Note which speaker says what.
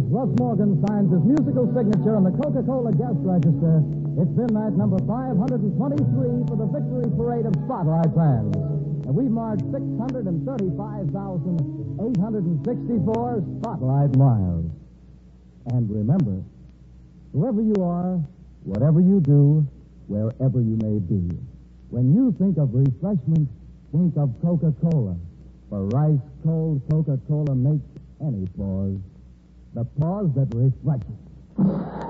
Speaker 1: Russ Morgan signs his musical signature on the Coca-Cola guest register. It's been that number 523 for the victory parade of Spotlight fans. And we've marked 635,864 Spotlight miles. And remember, whoever you are, whatever you do, wherever you may be, when you think of refreshment, think of Coca-Cola. For ice-cold Coca-Cola makes any pause the pause that refreshes.